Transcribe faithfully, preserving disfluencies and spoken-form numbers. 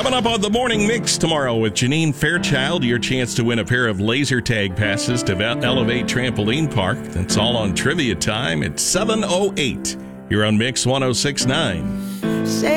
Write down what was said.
Coming up on the Morning Mix tomorrow with Janine Fairchild, your chance to win a pair of laser tag passes to Elevate Trampoline Park. That's all on Trivia Time at seven oh eight. You're on Mix one oh six point nine.